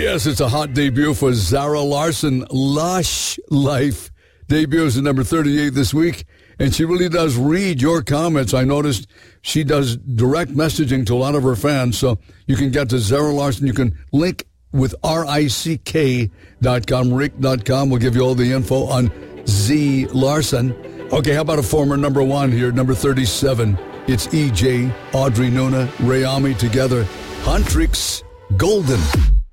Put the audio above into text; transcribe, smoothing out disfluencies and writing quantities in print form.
Yes, it's a hot debut for Zara Larsson. Lush Life debuts at number 38 this week, and she really does read your comments. I noticed she does direct messaging to a lot of her fans, so you can get to Zara Larsson. You can link with RICK.com, Rick.com. We'll give you all the info on Z Larson. Okay, how about a former number one here, number 37? It's EJ, Audrey Nuna, Rayami together. Huntrix Golden.